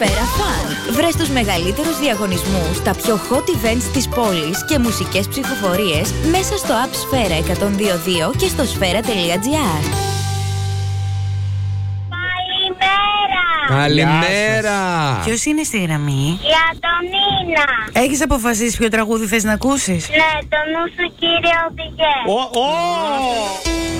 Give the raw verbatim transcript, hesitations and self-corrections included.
Σφαίρα Fun. Βρες τους μεγαλύτερους διαγωνισμούς, τα πιο hot events της πόλης και μουσικές ψηφοφορίες μέσα στο app Σφαίρα εκατόν δύο δύο και στο σφαίρα τελεία τζι άρ. Καλημέρα! Ποιος είναι στη γραμμή? Η Αντωνίνα. Έχεις αποφασίσει ποιο τραγούδι θες να ακούσεις? Ναι, το νου σου κύριε οδηγέ. Ω, ω!